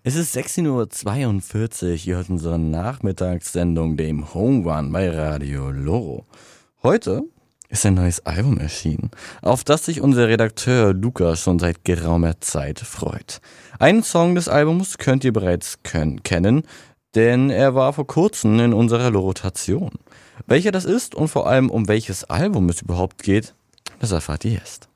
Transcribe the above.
Es ist 16:42 Uhr, ihr hört unsere Nachmittagssendung, dem Home Run bei Radio Loro. Heute ist ein neues Album erschienen, auf das sich unser Redakteur Luca schon seit geraumer Zeit freut. Einen Song des Albums könnt ihr bereits kennen, denn er war vor kurzem in unserer Rotation. Welcher das ist und vor allem um welches Album es überhaupt geht, das erfahrt ihr jetzt.